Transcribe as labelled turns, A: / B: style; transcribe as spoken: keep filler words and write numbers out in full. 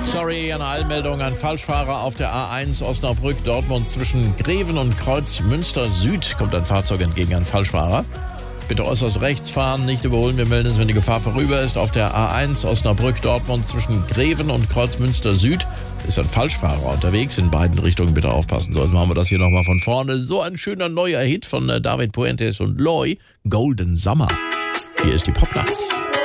A: Sorry, eine Eilmeldung an Falschfahrer auf der A eins Osnabrück-Dortmund zwischen Greven und Kreuzmünster Süd. Kommt ein Fahrzeug entgegen, ein Falschfahrer. Bitte äußerst rechts fahren, nicht überholen. Wir melden es, wenn die Gefahr vorüber ist. Auf der A eins Osnabrück-Dortmund zwischen Greven und Kreuzmünster Süd ist ein Falschfahrer unterwegs. In beiden Richtungen bitte aufpassen. So, jetzt machen wir das hier nochmal von vorne. So ein schöner neuer Hit von David Puentes und Loy. Golden Summer. Hier ist die Popnacht.